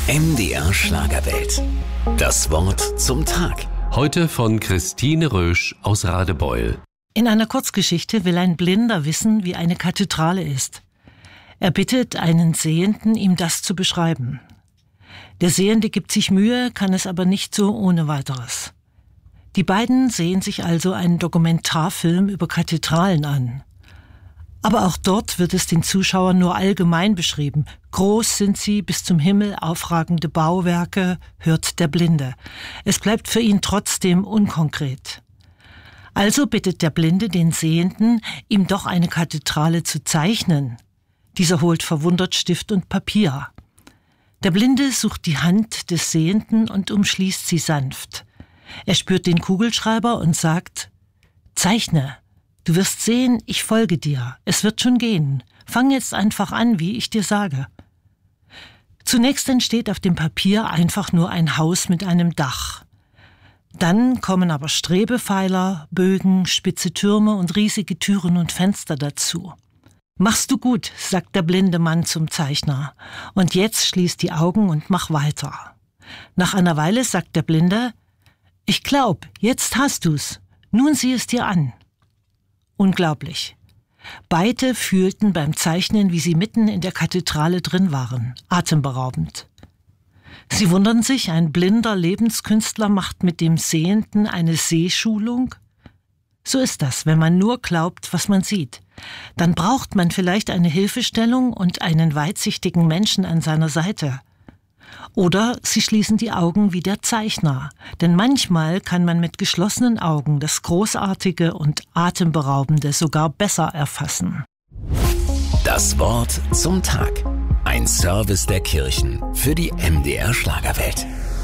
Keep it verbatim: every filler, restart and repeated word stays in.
M D R Schlagerwelt. Das Wort zum Tag. Heute von Christine Rösch aus Radebeul. In einer Kurzgeschichte will ein Blinder wissen, wie eine Kathedrale ist. Er bittet einen Sehenden, ihm das zu beschreiben. Der Sehende gibt sich Mühe, kann es aber nicht so ohne weiteres. Die beiden sehen sich also einen Dokumentarfilm über Kathedralen an. Aber auch dort wird es den Zuschauern nur allgemein beschrieben. Groß sind sie, bis zum Himmel aufragende Bauwerke, hört der Blinde. Es bleibt für ihn trotzdem unkonkret. Also bittet der Blinde den Sehenden, ihm doch eine Kathedrale zu zeichnen. Dieser holt verwundert Stift und Papier. Der Blinde sucht die Hand des Sehenden und umschließt sie sanft. Er spürt den Kugelschreiber und sagt: »Zeichne. Du wirst sehen, ich folge dir. Es wird schon gehen. Fang jetzt einfach an, wie ich dir sage.« Zunächst entsteht auf dem Papier einfach nur ein Haus mit einem Dach. Dann kommen aber Strebepfeiler, Bögen, spitze Türme und riesige Türen und Fenster dazu. »Machst du gut«, sagt der blinde Mann zum Zeichner. »Und jetzt schließ die Augen und mach weiter.« Nach einer Weile sagt der Blinde: »Ich glaub, jetzt hast du's. Nun sieh es dir an.« Unglaublich. Beide fühlten beim Zeichnen, wie sie mitten in der Kathedrale drin waren. Atemberaubend. Sie wundern sich, ein blinder Lebenskünstler macht mit dem Sehenden eine Sehschulung? So ist das, wenn man nur glaubt, was man sieht. Dann braucht man vielleicht eine Hilfestellung und einen weitsichtigen Menschen an seiner Seite. Oder sie schließen die Augen wie der Zeichner, denn manchmal kann man mit geschlossenen Augen das Großartige und Atemberaubende sogar besser erfassen. Das Wort zum Tag. Ein Service der Kirchen für die M D R Schlagerwelt.